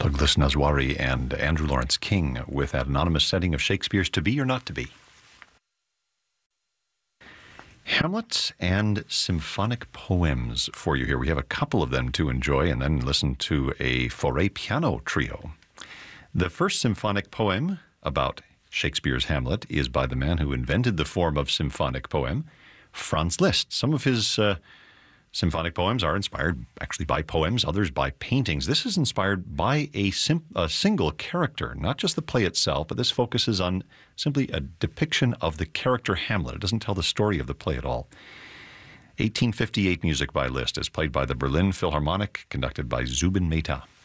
Douglas Nazwari and Andrew Lawrence King with that anonymous setting of Shakespeare's To Be or Not to Be. Hamlet and symphonic poems for you here. We have a couple of them to enjoy and then listen to a Fauré piano trio. The first symphonic poem about Shakespeare's Hamlet is by the man who invented the form of symphonic poem, Franz Liszt. Some of his symphonic poems are inspired actually by poems, others by paintings. This is inspired by a single character, not just the play itself, but this focuses on simply a depiction of the character Hamlet. It doesn't tell the story of the play at all. 1858 music by Liszt is played by the Berlin Philharmonic, conducted by Zubin Mehta.